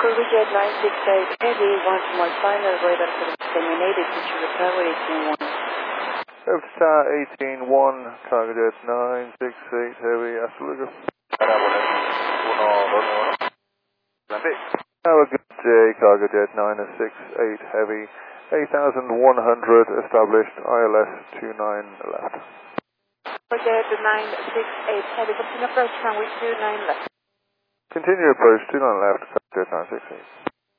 Cargo Jet 968 Heavy, one small final radar service terminated, Future Tower 18-1. Star 18-1, Cargo Jet 968 Heavy, hasta luego. Have a good day, Cargo Jet 968 Heavy, 8,100 established, ILS 29 left. Cargo Jet 968 Heavy, continue approach runway 29 left. Continue approach 29 left, Cargo Jet 968.